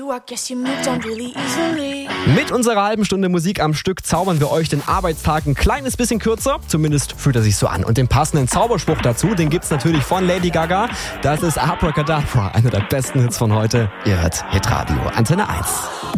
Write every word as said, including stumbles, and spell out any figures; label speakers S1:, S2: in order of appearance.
S1: Mit unserer halben Stunde Musik am Stück zaubern wir euch den Arbeitstag ein kleines bisschen kürzer. Zumindest fühlt er sich so an. Und den passenden Zauberspruch dazu, den gibt's natürlich von Lady Gaga. Das ist Abracadabra, einer der besten Hits von heute. Ihr hört Hitradio Antenne eins.